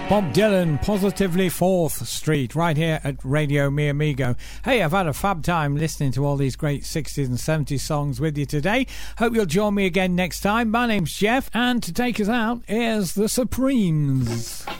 Bob Dylan, Positively 4th Street, right here at Radio Mi Amigo. Hey, I've had a fab time listening to all these great 60s and 70s songs with you today. Hope you'll join me again next time. My name's Jeff, and to take us out, here's the Supremes.